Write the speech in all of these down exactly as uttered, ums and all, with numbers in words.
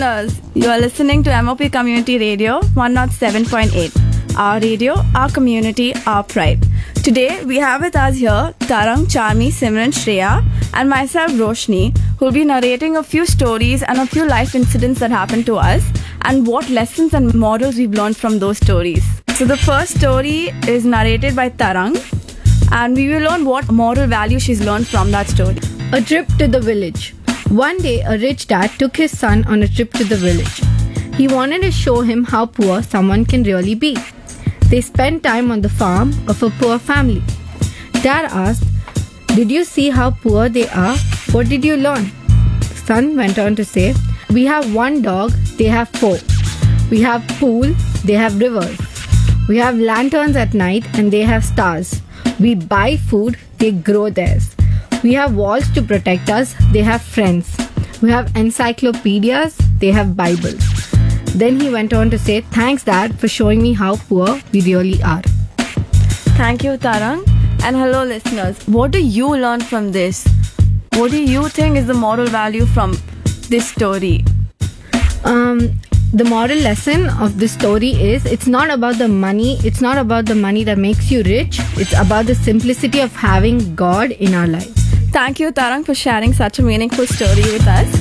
listeners, you are listening to M O P Community Radio one oh seven point eight. Our radio, our community, our pride. Today we have with us here Tarang, Charmi, Simran, Shreya and myself Roshni, who will be narrating a few stories and a few life incidents that happened to us and what lessons and morals we've learned from those stories. So the first story is narrated by Tarang and we will learn what moral value she's learned from that story. A trip to the village. One day, a rich dad took his son on a trip to the village. He wanted to show him how poor someone can really be. They spent time on the farm of a poor family. Dad asked, "Did you see how poor they are? What did you learn?" The son went on to say, "We have one dog, they have four. We have pool, they have rivers. We have lanterns at night and they have stars. We buy food, they grow theirs. We have walls to protect us, they have friends. We have encyclopedias, they have Bibles." Then he went on to say, "Thanks, Dad, for showing me how poor we really are." Thank you, Tarang. And hello, listeners. What do you learn from this? What do you think is the moral value from this story? Um, the moral lesson of this story is it's not about the money. It's not about the money that makes you rich. It's about the simplicity of having God in our lives. Thank you, Tarang, for sharing such a meaningful story with us.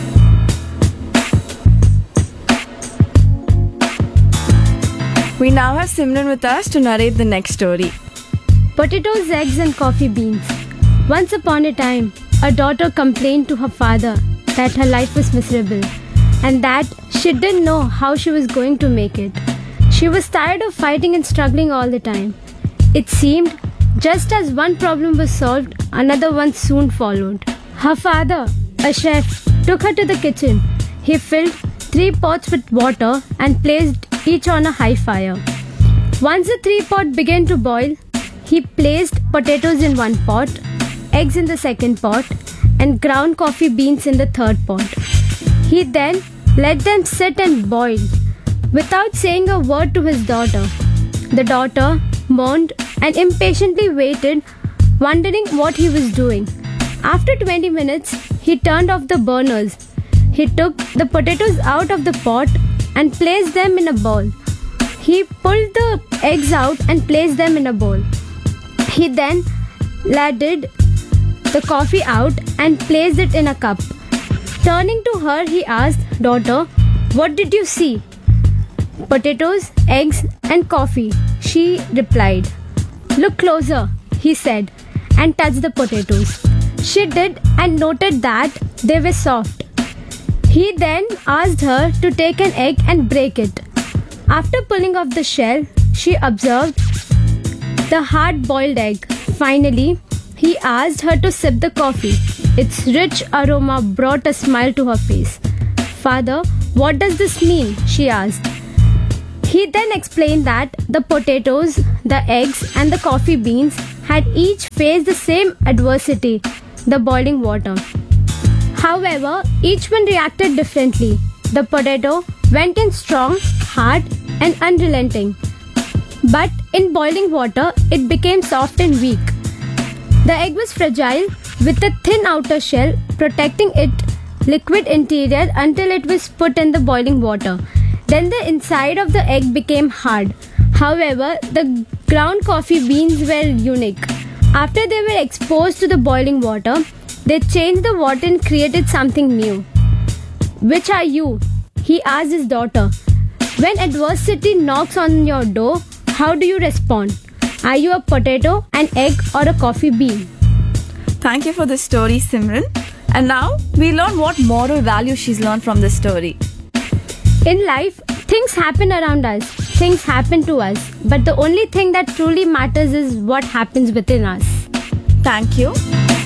We now have Simran with us to narrate the next story. Potatoes, eggs and coffee beans. Once upon a time, a daughter complained to her father that her life was miserable and that she didn't know how she was going to make it. She was tired of fighting and struggling all the time. It seemed just as one problem was solved, another one soon followed. Her father, a chef, took her to the kitchen. He filled three pots with water and placed each on a high fire. Once the three pot began to boil, he placed potatoes in one pot, eggs in the second pot, and ground coffee beans in the third pot. He then let them sit and boil without saying a word to his daughter. The daughter moaned and impatiently waited, wondering what he was doing. After twenty minutes, he turned off the burners. He took the potatoes out of the pot and placed them in a bowl. He pulled the eggs out and placed them in a bowl. He then ladled the coffee out and placed it in a cup. Turning to her, he asked, "Daughter, what did you see?" "Potatoes, eggs and coffee," she replied. "Look closer," he said, and touched the potatoes. She did and noted that they were soft. He then asked her to take an egg and break it. After pulling off the shell, she observed the hard-boiled egg. Finally, he asked her to sip the coffee. Its rich aroma brought a smile to her face. "Father, what does this mean?" she asked. He then explained that the potatoes, the eggs and the coffee beans had each faced the same adversity, the boiling water. However, each one reacted differently. The potato went in strong, hard and unrelenting. But in boiling water, it became soft and weak. The egg was fragile with a thin outer shell protecting its liquid interior until it was put in the boiling water. Then the inside of the egg became hard. However, the ground coffee beans were unique. After they were exposed to the boiling water, they changed the water and created something new. "Which are you?" he asked his daughter. "When adversity knocks on your door, how do you respond? Are you a potato, an egg or a coffee bean?" Thank you for this story, Simran. And now we learn what moral value she's learned from this story. In life, things happen around us. Things happen to us. But the only thing that truly matters is what happens within us. Thank you.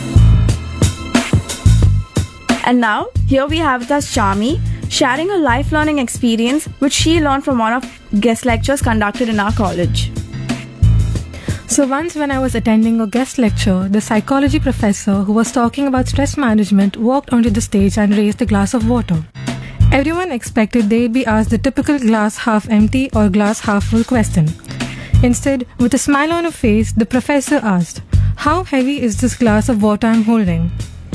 And now, here we have with us Charmi, sharing a life learning experience which she learned from one of guest lectures conducted in our college. So once when I was attending a guest lecture, the psychology professor who was talking about stress management walked onto the stage and raised a glass of water. Everyone expected they'd be asked the typical glass half empty or glass half full question. Instead, with a smile on her face, the professor asked, "How heavy is this glass of water I'm holding?"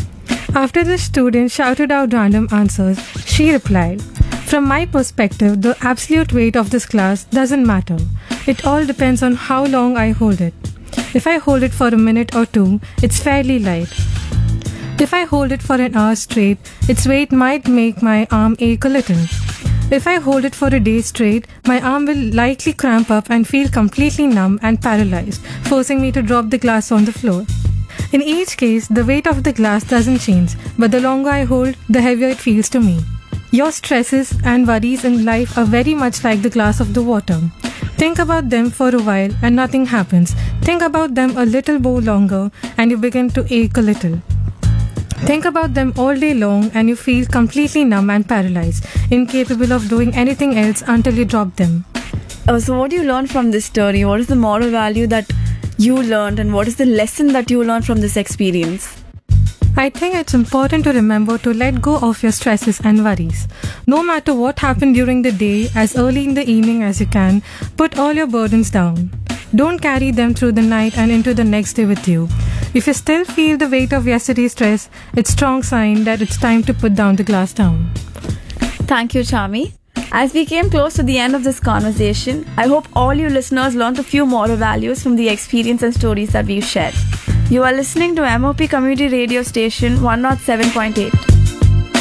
After the student shouted out random answers, she replied, "From my perspective, the absolute weight of this class doesn't matter. It all depends on how long I hold it. If I hold it for a minute or two, it's fairly light. If I hold it for an hour straight, its weight might make my arm ache a little. If I hold it for a day straight, my arm will likely cramp up and feel completely numb and paralyzed, forcing me to drop the glass on the floor. In each case, the weight of the glass doesn't change, but the longer I hold, the heavier it feels to me. Your stresses and worries in life are very much like the glass of the water. Think about them for a while and nothing happens. Think about them a little more longer and you begin to ache a little. Think about them all day long and you feel completely numb and paralyzed, incapable of doing anything else until you drop them." Uh, so what do you learn from this story? What is the moral value that you learned, and what is the lesson that you learned from this experience? I think it's important to remember to let go of your stresses and worries. No matter what happened during the day, as early in the evening as you can, put all your burdens down. Don't carry them through the night and into the next day with you. If you still feel the weight of yesterday's stress, it's a strong sign that it's time to put down the glass down. Thank you, Charmi. As we came close to the end of this conversation, I hope all you listeners learned a few moral values from the experience and stories that we've shared. You are listening to M O P Community Radio Station one oh seven point eight.